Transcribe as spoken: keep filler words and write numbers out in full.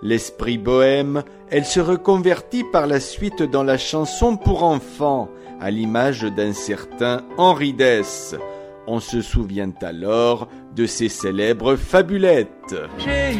L'esprit bohème, elle se reconvertit par la suite dans la chanson pour enfants, à l'image d'un certain Henri Dess. On se souvient alors de ses célèbres fabulettes. J'ai